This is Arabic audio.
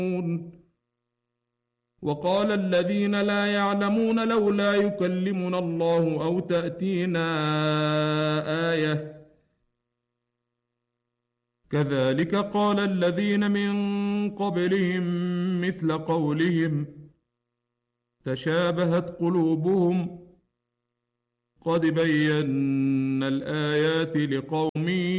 وقال الذين لا يعلمون لولا يكلمنا الله أو تأتينا آية كذلك قال الذين من قبلهم مثل قولهم تشابهت قلوبهم قد بينا الآيات لقوم